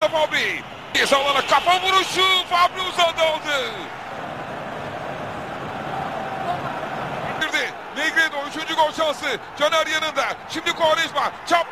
Fabri. Ceza alana kafa vuruşu. Fabri uzadı aldı. Negredo 3. gol şansı. Caner yanında. Şimdi Quaresma. Çap